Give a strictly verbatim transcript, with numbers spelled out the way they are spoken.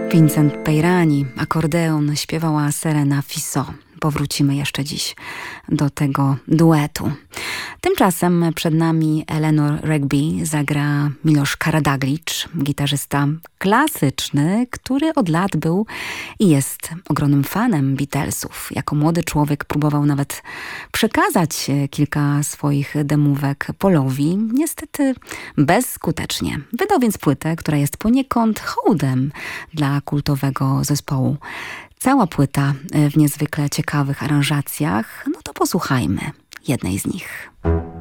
Vincent Peirani, akordeon, śpiewała Serena Fiso. Powrócimy jeszcze dziś do tego duetu. Tymczasem przed nami Eleanor Rigby zagra Miloš Karađagić, gitarzysta klasyczny, który od lat był i jest ogromnym fanem Beatlesów. Jako młody człowiek próbował nawet przekazać kilka swoich demówek Paulowi, niestety bezskutecznie. Wydał więc płytę, która jest poniekąd hołdem dla kultowego zespołu. Cała płyta w niezwykle ciekawych aranżacjach, no to posłuchajmy jednej z nich.